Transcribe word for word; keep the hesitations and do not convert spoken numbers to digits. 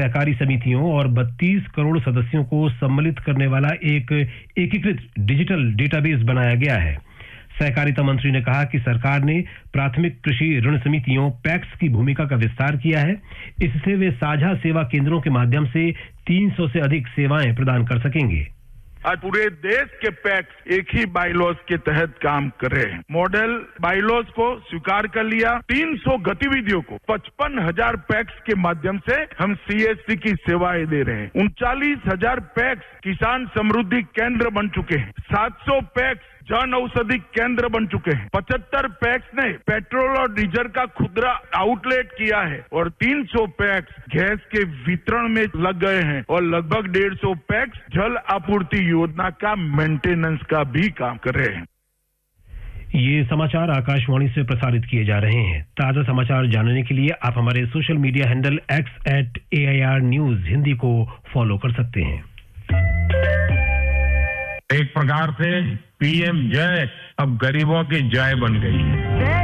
सहकारी समितियों और बत्तीस करोड़ सदस्यों को सम्मिलित करने वाला एक एकीकृत डिजिटल डेटाबेस बनाया गया है। सहकारिता मंत्री ने कहा कि सरकार ने प्राथमिक कृषि ऋण समितियों पैक्स की भूमिका का विस्तार किया है। इससे वे साझा सेवा केंद्रों के माध्यम से तीन सौ से अधिक सेवाएं प्रदान कर सकेंगे। आज पूरे देश के पैक्स एक ही बाइलॉज के तहत काम कर रहे हैं। मॉडल बाइलॉज को स्वीकार कर लिया। तीन सौ गतिविधियों को पचपन हजार पैक्स के माध्यम से हम सीएससी की सेवाएं दे रहे हैं। उनचालीस हजार पैक्स किसान समृद्धि केंद्र बन चुके हैं। सात सौ पैक्स जन औषधि केंद्र बन चुके हैं। पचहत्तर पैक्स ने पेट्रोल और डीजल का खुदरा आउटलेट किया है और तीन सौ पैक्स गैस के वितरण में लग गए हैं और लगभग डेढ़ सौ पैक्स जल आपूर्ति योजना का मेंटेनेंस का भी काम कर रहे हैं। ये समाचार आकाशवाणी से प्रसारित किए जा रहे हैं। ताजा समाचार जानने के लिए आप हमारे social media handle x eight A I R news Hindi को फॉलो कर सकते हैं। एक प्रकार से पीएम जय अब गरीबों की जय बन गई है।